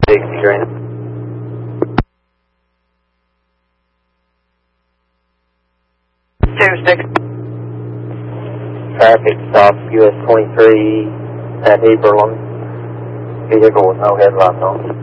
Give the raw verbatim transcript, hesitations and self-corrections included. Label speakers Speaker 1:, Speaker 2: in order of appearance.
Speaker 1: sixty grand.
Speaker 2: two six.
Speaker 1: Traffic stop U S twenty-three at Eberlin. Vehicle with no headlights on.